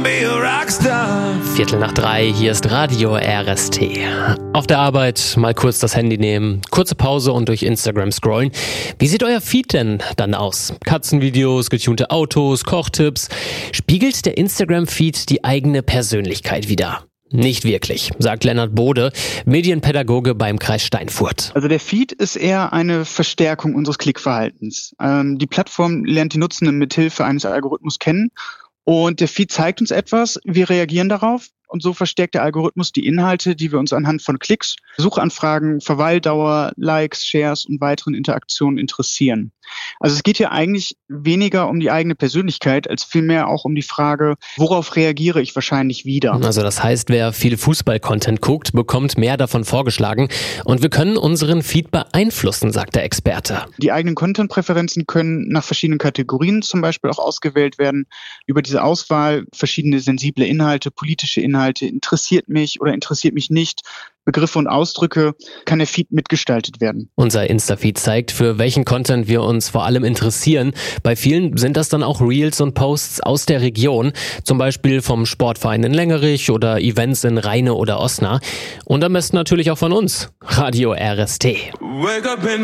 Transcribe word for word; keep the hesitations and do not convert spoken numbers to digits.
be a rockstar. Viertel nach drei, hier ist Radio R S T. Auf der Arbeit mal kurz das Handy nehmen, kurze Pause und durch Instagram scrollen. Wie sieht euer Feed denn dann aus? Katzenvideos, getunte Autos, Kochtipps. Spiegelt der Instagram-Feed die eigene Persönlichkeit wider? Nicht wirklich, sagt Lennart Bode, Medienpädagoge beim Kreis Steinfurt. Also der Feed ist eher eine Verstärkung unseres Klickverhaltens. Ähm, die Plattform lernt die Nutzenden mithilfe eines Algorithmus kennen und der Feed zeigt uns etwas, wir reagieren darauf. Und so verstärkt der Algorithmus die Inhalte, die wir uns anhand von Klicks, Suchanfragen, Verweildauer, Likes, Shares und weiteren Interaktionen interessieren. Also es geht hier eigentlich weniger um die eigene Persönlichkeit, als vielmehr auch um die Frage, worauf reagiere ich wahrscheinlich wieder? Also das heißt, wer viel Fußball-Content guckt, bekommt mehr davon vorgeschlagen. Und wir können unseren Feed beeinflussen, sagt der Experte. Die eigenen Content-Präferenzen können nach verschiedenen Kategorien zum Beispiel auch ausgewählt werden. Über diese Auswahl verschiedene sensible Inhalte, politische Inhalte, Inhalte, interessiert mich oder interessiert mich nicht, Begriffe und Ausdrücke, kann der Feed mitgestaltet werden. Unser Insta-Feed zeigt, für welchen Content wir uns vor allem interessieren. Bei vielen sind das dann auch Reels und Posts aus der Region, zum Beispiel vom Sportverein in Längerich oder Events in Rheine oder Osnabrück. Und am besten natürlich auch von uns, Radio R S T. Wake up in